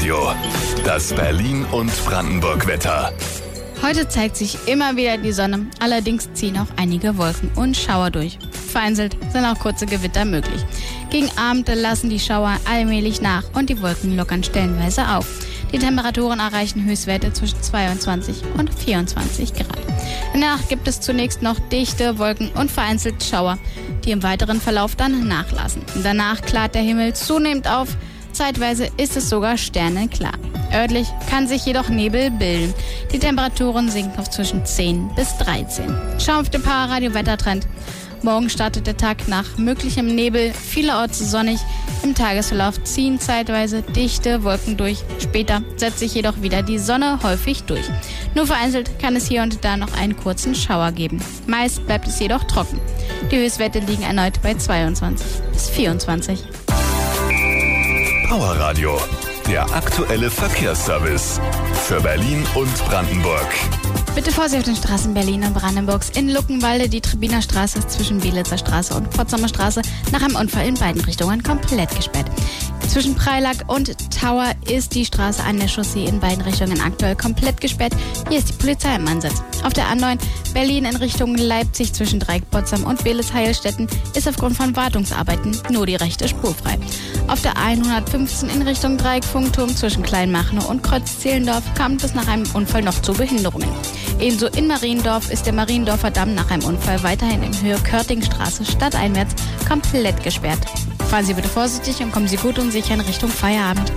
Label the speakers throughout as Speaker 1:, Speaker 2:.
Speaker 1: Radio, das Berlin- und Brandenburg-Wetter.
Speaker 2: Heute zeigt sich immer wieder die Sonne, allerdings ziehen auch einige Wolken und Schauer durch. Vereinzelt sind auch kurze Gewitter möglich. Gegen Abend lassen die Schauer allmählich nach und die Wolken lockern stellenweise auf. Die Temperaturen erreichen Höchstwerte zwischen 22 und 24 Grad. In der Nacht gibt es zunächst noch dichte Wolken und vereinzelt Schauer, die im weiteren Verlauf dann nachlassen. Danach klart der Himmel zunehmend auf. Zeitweise ist es sogar sternenklar. Örtlich kann sich jedoch Nebel bilden. Die Temperaturen sinken auf zwischen 10 bis 13. Schau auf den Powerradio-Wettertrend. Morgen startet der Tag nach möglichem Nebel, vielerorts sonnig. Im Tagesverlauf ziehen zeitweise dichte Wolken durch. Später setzt sich jedoch wieder die Sonne häufig durch. Nur vereinzelt kann es hier und da noch einen kurzen Schauer geben. Meist bleibt es jedoch trocken. Die Höchstwerte liegen erneut bei 22 bis 24.
Speaker 1: Powerradio, der aktuelle Verkehrsservice für Berlin und Brandenburg.
Speaker 2: Bitte Vorsicht auf den Straßen Berlin und Brandenburgs. In Luckenwalde die Tribiner Straße ist zwischen Belitzer Straße und Potsdamer Straße nach einem Unfall in beiden Richtungen komplett gesperrt. Zwischen Preilack und Tower ist die Straße an der Chaussee in beiden Richtungen aktuell komplett gesperrt. Hier ist die Polizei im Einsatz. Auf der A9 Berlin in Richtung Leipzig zwischen Dreieck Potsdam und Belis-Heilstätten ist aufgrund von Wartungsarbeiten nur die rechte Spur frei. Auf der A115 in Richtung Dreieck Funkturm zwischen Kleinmachnow und Kreuz-Zehlendorf kam es nach einem Unfall noch zu Behinderungen. Ebenso in Mariendorf ist der Mariendorfer Damm nach einem Unfall weiterhin in Höhe Körtingstraße stadteinwärts komplett gesperrt. Fahren Sie bitte vorsichtig und kommen Sie gut und sicher in Richtung Feierabend.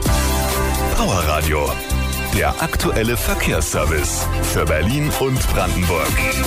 Speaker 1: Powerradio, der aktuelle Verkehrsservice für Berlin und Brandenburg.